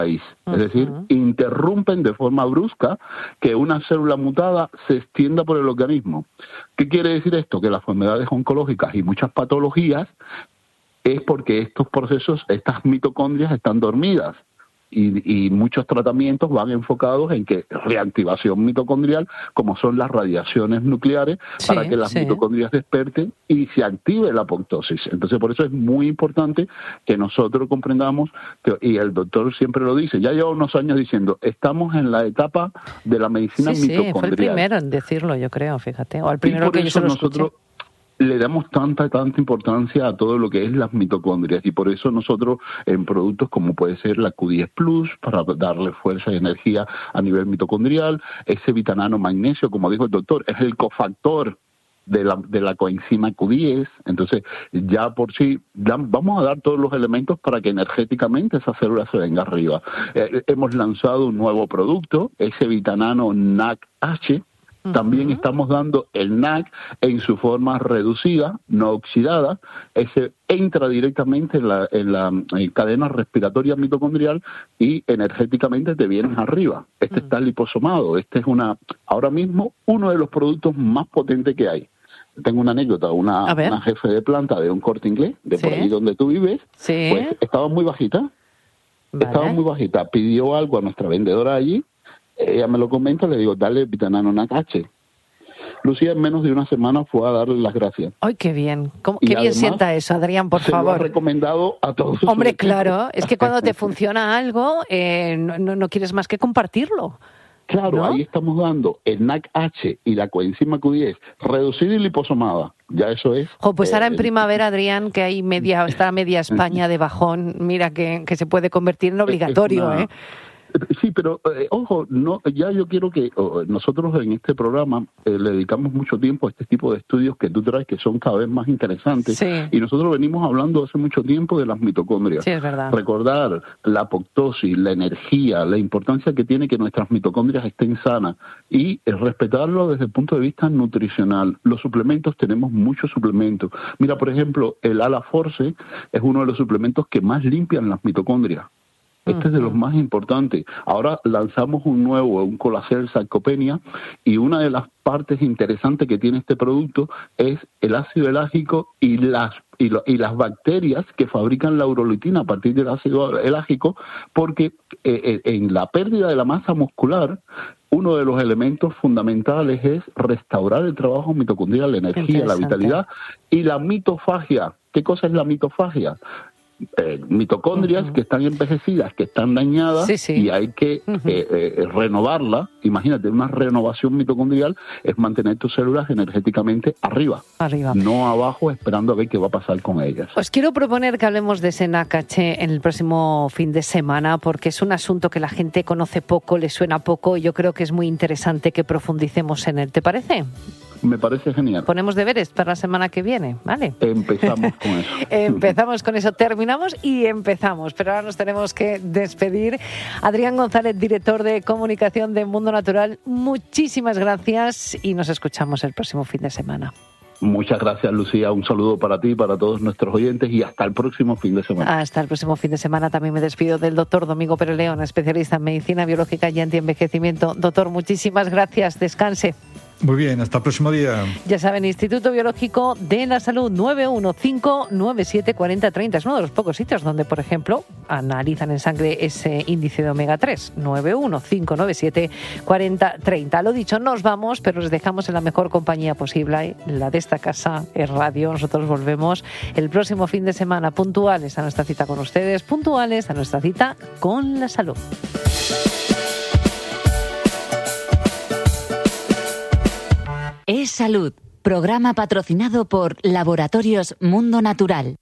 raíz. Es decir, interrumpen de forma brusca que una célula mutada se extienda por el organismo. ¿Qué quiere decir esto? Que las enfermedades oncológicas y muchas patologías es porque estos procesos, estas mitocondrias están dormidas. Y muchos tratamientos van enfocados en que reactivación mitocondrial, como son las radiaciones nucleares, para que las mitocondrias desperten y se active la apoptosis. Entonces, por eso es muy importante que nosotros comprendamos, y el doctor siempre lo dice, ya lleva unos años diciendo, estamos en la etapa de la medicina mitocondrial. Fue el primero en decirlo, yo creo, fíjate, o el primero que yo se lo escuché. Le damos tanta importancia a todo lo que es las mitocondrias, y por eso nosotros en productos como puede ser la Q10 Plus, para darle fuerza y energía a nivel mitocondrial, ese vitanano magnesio, como dijo el doctor, es el cofactor de la coenzima Q10, entonces ya por sí vamos a dar todos los elementos para que energéticamente esa célula se venga arriba. Hemos lanzado un nuevo producto, ese vitanano NAC-H. También estamos dando el NAC en su forma reducida, no oxidada. Ese entra directamente en la cadena respiratoria mitocondrial y energéticamente te vienes arriba. Este está liposomado. Este es ahora mismo uno de los productos más potentes que hay. Tengo una anécdota, una jefe de planta de un Corte Inglés, de por ahí donde tú vives, pues estaba muy bajita. Estaba muy bajita. Pidió algo a nuestra vendedora allí. Ella me lo comenta, le digo, dale vitanano NAC-H. Lucía en menos de una semana fue a darle las gracias. ¡Ay, qué bien! Qué bien sienta eso, Adrián, por favor. Lo he recomendado a todos. Hombre, claro, es que cuando te funciona algo, no quieres más que compartirlo. Claro, ¿no? Ahí estamos dando el NAC-H y la coenzima Q10 reducida y liposomada. Ya eso es. Pues ahora en primavera, Adrián, que hay está media España de bajón, mira que se puede convertir en obligatorio, ¿eh? Sí, pero ojo, ya yo quiero que nosotros en este programa le dedicamos mucho tiempo a este tipo de estudios que tú traes, que son cada vez más interesantes, y nosotros venimos hablando hace mucho tiempo de las mitocondrias. Sí, es verdad. Recordar la apoptosis, la energía, la importancia que tiene que nuestras mitocondrias estén sanas y respetarlo desde el punto de vista nutricional. Los suplementos, tenemos muchos suplementos. Mira, por ejemplo, el Ala-Force es uno de los suplementos que más limpian las mitocondrias. Este es de los más importantes. Ahora lanzamos un Colacel Sarcopenia, y una de las partes interesantes que tiene este producto es el ácido elágico y las bacterias que fabrican la urolitina a partir del ácido elágico, porque en la pérdida de la masa muscular, uno de los elementos fundamentales es restaurar el trabajo mitocondrial, la energía, la vitalidad y la mitofagia. ¿Qué cosa es la mitofagia? Mitocondrias que están envejecidas, que están dañadas, y hay que renovarla. Imagínate, una renovación mitocondrial es mantener tus células energéticamente arriba, no abajo esperando a ver qué va a pasar con ellas. Os quiero proponer que hablemos de ese NAC-H en el próximo fin de semana, porque es un asunto que la gente conoce poco, le suena poco, y yo creo que es muy interesante que profundicemos en él. ¿Te parece? Me parece genial. Ponemos deberes para la semana que viene, ¿vale? Empezamos con eso. Empezamos con eso, terminamos y empezamos. Pero ahora nos tenemos que despedir. Adrián González, director de comunicación de Mundo Natural, muchísimas gracias y nos escuchamos el próximo fin de semana. Muchas gracias, Lucía. Un saludo para ti, para todos nuestros oyentes, y hasta el próximo fin de semana. Hasta el próximo fin de semana. También me despido del doctor Domingo Pérez León, especialista en medicina biológica y antienvejecimiento. Doctor, muchísimas gracias. Descanse. Muy bien, hasta el próximo día. Ya saben, Instituto Biológico de la Salud, 915974030. Es uno de los pocos sitios donde, por ejemplo, analizan en sangre ese índice de omega 3. 915974030. Lo dicho, nos vamos, pero les dejamos en la mejor compañía posible, la de esta casa, es radio. Nosotros volvemos el próximo fin de semana, puntuales a nuestra cita con ustedes, puntuales a nuestra cita con la salud. Es Salud, programa patrocinado por Laboratorios Mundo Natural.